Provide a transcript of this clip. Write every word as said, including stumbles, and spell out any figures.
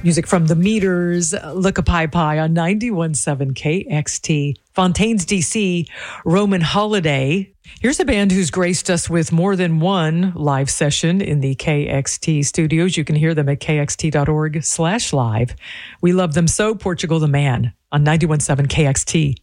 Music from The Meters, Look a Pie Pie on ninety-one point seven K X T. Fontaines, D C, Roman Holiday. Here's a band who's graced us with more than one live session in the K X T studios. You can hear them at kxt.org slash live. We love them so. Portugal the Man on ninety-one point seven K X T.